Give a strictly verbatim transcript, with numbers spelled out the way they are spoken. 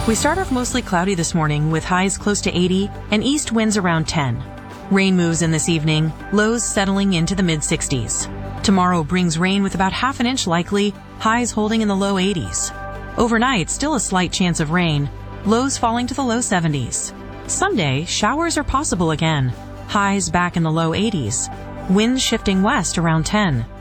We start off mostly cloudy this morning with highs close to eighty and east winds around ten. Rain moves in this evening, lows settling into the mid sixties. Tomorrow brings rain with about half an inch likely, highs holding in the low eighties. Overnight, still a slight chance of rain, lows falling to the low seventies. Sunday, showers are possible again, highs back in the low eighties. Winds shifting west around ten.